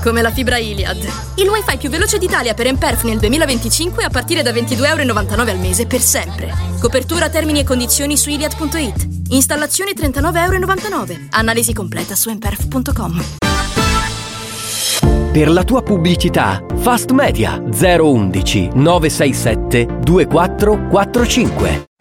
come la fibra Iliad. Il wifi più veloce d'Italia per Emperf nel 2025 a partire da €22,99 al mese per sempre. Copertura, termini e condizioni su iliad.it. Installazione €39,99. Analisi completa su emperf.com. Per la tua pubblicità, Fast Media 011 967 2445.